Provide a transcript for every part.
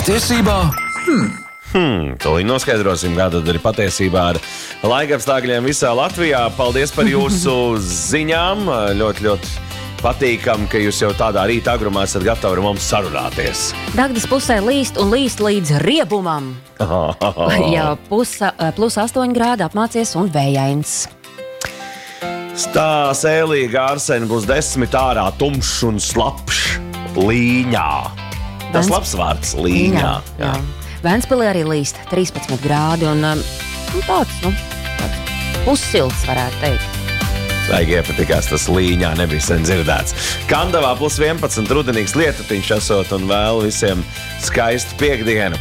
Patiesībā? Tūlīt noskaidrosim, kā tad ir patiesībā ar laikapstākļiem visā Latvijā. Paldies par jūsu ziņām. Ļoti patīkam, ka jūs jau tādā rīta agrumā esat gatavi ar mums sarunāties. Dagdas pusē līst un līst līdz riebumam. Jā, plus 8 grādi apmācies un vējains. Tā sēlīga Arsena būs 10 ārā tumšs un slapšs līņā. Tas labs vārds līņā. Jā. Ventspilī arī līst 13 grādi un tāds pussilts varētu teikt. Vajag iepatikās, tas līņā nebija sen dzirdēts. Kandavā plus 11 rudenīgs lietutiņš esot un vēl visiem skaistu piektdienu.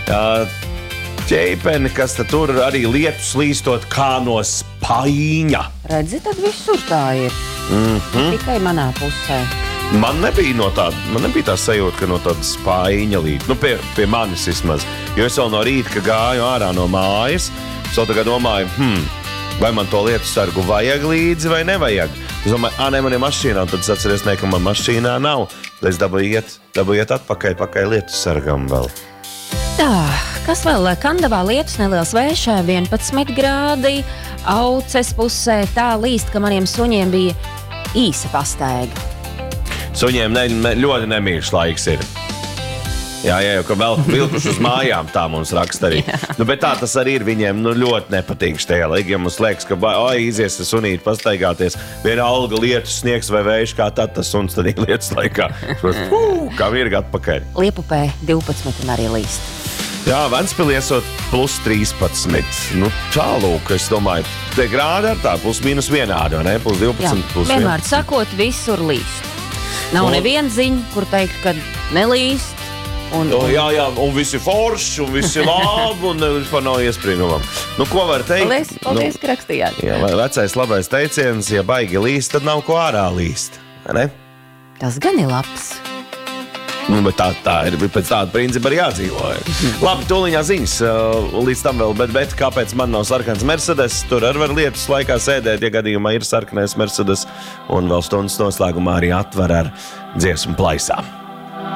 Ķeipeni, kas tur arī lietus līstot kā no spaiņa. Redzi, tad visur tā ir. Tikai manā pusē. Man nebija tā sajūta, ka no tāda spaiņa līd. Pie manis vismaz. Jo es vēl no rīta, ka gāju ārā no mājas, es vēl tagad domāju, vai man to lietu sargu vajag līdzi vai nevajag. Es domāju, man ir mašīnā, un tad es atceries, ka man mašīnā nav. Tad es dabūju iet atpakaļ lietu sargam vēl. Tā, kas vēl? Kandavā lietus neliels vējš, 11 grādi, Auces pusē tā līst, ka maniem suņiem bija īsa pastaiga. Suņiem ļoti nemīļš laiks ir. Jā, jau ka vēl vilkuši uz mājām, tā mums raksta arī. Bet tā tas arī ir viņiem ļoti nepatīk štajā laikā. Mums liekas, ka izies tas sunīti pastaigāties. Viena alga lietus sniegs vai vējš, kā tad tas suns tad ir lietus laikā. Kā virga atpakaļ. Liepupē 12 un arī līst. Jā, Ventspilī esot plus 13. Tālūk, es domāju, te grādi ar tā plus mīnus vienādi, vai ne? Plus 12, plus 1. Vienmēr sakot, visur līst. Nav neviena ziņa, kur teikt, ka nelīst. Jā, un visi forši, un visi labi, un vispār nav iesprīgumam. Ko var teikt? Paldies, ka rakstījāt. Jā, vecais labais teiciens, ja baigi līst, tad nav ko ārā līst. Ne? Tas gan ir labs. Bet tā ir, pēc tāda principa arī jādzīvo. Labi, tūliņā ziņas, līdz tam vēl, bet kāpēc man nav sarkans Mercedes? Tur arī var lietus laikā sēdēt, ja gadījumā ir sarkanais Mercedes, un vēl stundas noslēgumā arī atver ar dziesmu plaisām.